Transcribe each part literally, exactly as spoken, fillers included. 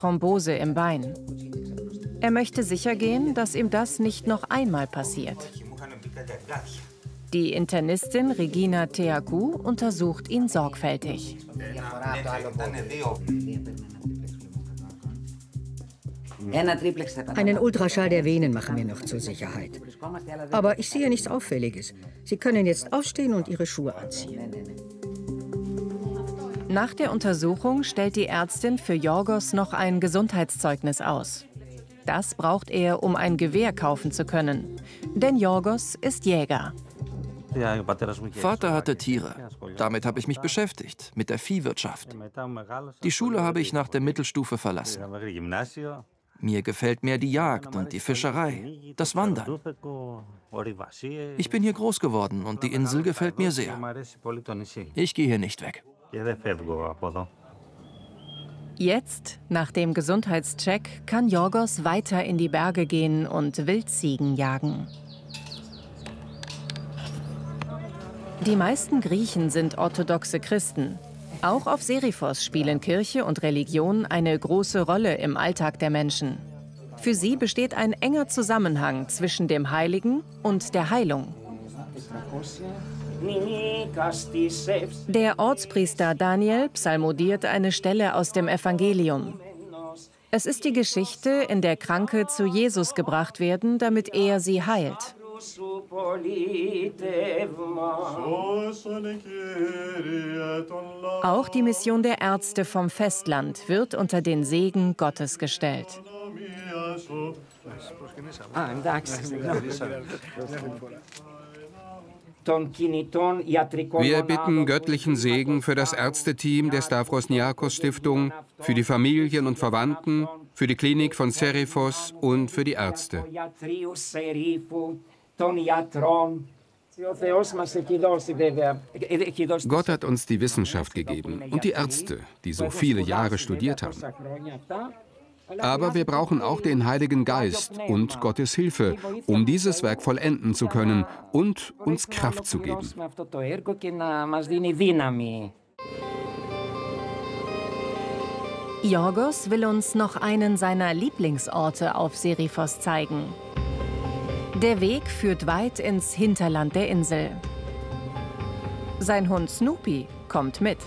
Thrombose im Bein. Er möchte sicher gehen, dass ihm das nicht noch einmal passiert. Die Internistin Regina Teacu untersucht ihn sorgfältig. Einen Ultraschall der Venen machen wir noch zur Sicherheit. Aber ich sehe nichts Auffälliges. Sie können jetzt aufstehen und Ihre Schuhe anziehen. Nach der Untersuchung stellt die Ärztin für Yorgos noch ein Gesundheitszeugnis aus. Das braucht er, um ein Gewehr kaufen zu können. Denn Yorgos ist Jäger. Vater hatte Tiere. Damit habe ich mich beschäftigt, mit der Viehwirtschaft. Die Schule habe ich nach der Mittelstufe verlassen. Mir gefällt mehr die Jagd und die Fischerei, das Wandern. Ich bin hier groß geworden und die Insel gefällt mir sehr. Ich gehe hier nicht weg. Jetzt, nach dem Gesundheitscheck, kann Yorgos weiter in die Berge gehen und Wildziegen jagen. Die meisten Griechen sind orthodoxe Christen. Auch auf Seriphos spielen Kirche und Religion eine große Rolle im Alltag der Menschen. Für sie besteht ein enger Zusammenhang zwischen dem Heiligen und der Heilung. Der Ortspriester Daniel psalmodiert eine Stelle aus dem Evangelium. Es ist die Geschichte, in der Kranke zu Jesus gebracht werden, damit er sie heilt. Auch die Mission der Ärzte vom Festland wird unter den Segen Gottes gestellt. Wir bitten göttlichen Segen für das Ärzteteam der Stavros Niarchos Stiftung, für die Familien und Verwandten, für die Klinik von Seriphos und für die Ärzte. Gott hat uns die Wissenschaft gegeben und die Ärzte, die so viele Jahre studiert haben. Aber wir brauchen auch den Heiligen Geist und Gottes Hilfe, um dieses Werk vollenden zu können und uns Kraft zu geben. Yorgos will uns noch einen seiner Lieblingsorte auf Seriphos zeigen. Der Weg führt weit ins Hinterland der Insel. Sein Hund Snoopy kommt mit.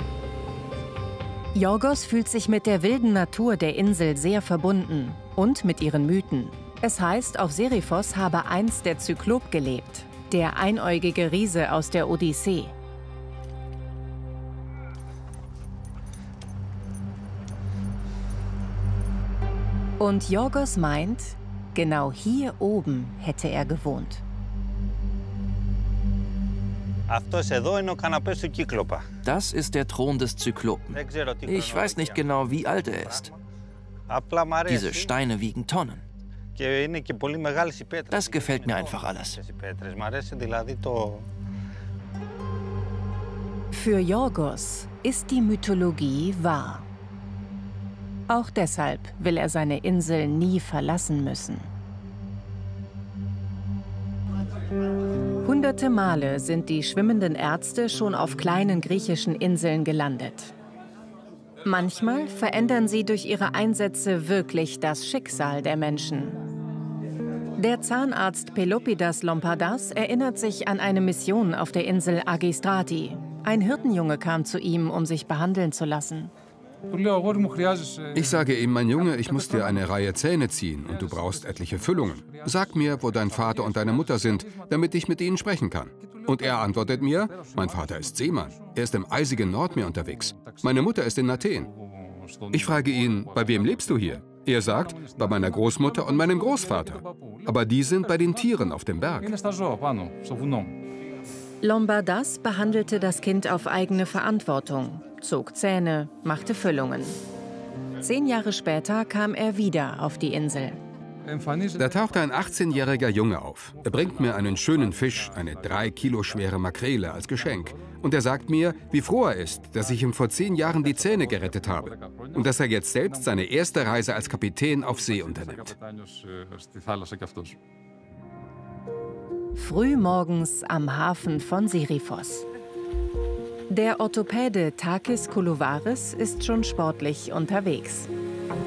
Yorgos fühlt sich mit der wilden Natur der Insel sehr verbunden und mit ihren Mythen. Es heißt, auf Seriphos habe einst der Zyklop gelebt, der einäugige Riese aus der Odyssee. Und Yorgos meint, genau hier oben hätte er gewohnt. Das ist der Thron des Zyklopen. Ich weiß nicht genau, wie alt er ist. Diese Steine wiegen Tonnen. Das gefällt mir einfach alles. Für Yorgos ist die Mythologie wahr. Auch deshalb will er seine Insel nie verlassen müssen. Hunderte Male sind die schwimmenden Ärzte schon auf kleinen griechischen Inseln gelandet. Manchmal verändern sie durch ihre Einsätze wirklich das Schicksal der Menschen. Der Zahnarzt Pelopidas Lompardas erinnert sich an eine Mission auf der Insel Agistrati. Ein Hirtenjunge kam zu ihm, um sich behandeln zu lassen. Ich sage ihm, mein Junge, ich muss dir eine Reihe Zähne ziehen und du brauchst etliche Füllungen. Sag mir, wo dein Vater und deine Mutter sind, damit ich mit ihnen sprechen kann. Und er antwortet mir, mein Vater ist Seemann. Er ist im eisigen Nordmeer unterwegs. Meine Mutter ist in Athen. Ich frage ihn, bei wem lebst du hier? Er sagt, bei meiner Großmutter und meinem Großvater. Aber die sind bei den Tieren auf dem Berg. Lombardas behandelte das Kind auf eigene Verantwortung, zog Zähne, machte Füllungen. Zehn Jahre später kam er wieder auf die Insel. Da taucht ein achtzehnjähriger Junge auf. Er bringt mir einen schönen Fisch, eine drei Kilo schwere Makrele, als Geschenk. Und er sagt mir, wie froh er ist, dass ich ihm vor zehn Jahren die Zähne gerettet habe. Und dass er jetzt selbst seine erste Reise als Kapitän auf See unternimmt. Frühmorgens am Hafen von Seriphos. Der Orthopäde Takis Koulouvaris ist schon sportlich unterwegs.